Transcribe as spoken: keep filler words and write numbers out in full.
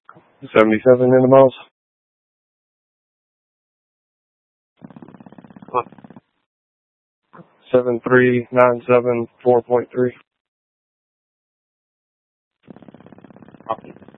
seventy-seven in the miles. seven three nine seven four point three.